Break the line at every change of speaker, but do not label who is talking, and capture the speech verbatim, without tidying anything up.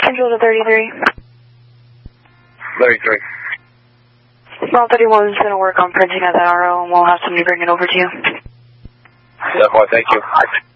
Central to thirty-three.
thirty-three.
Well, thirty-one is going to work on printing out that R O, and we'll have somebody bring it over to you.
Yeah, boy, thank you.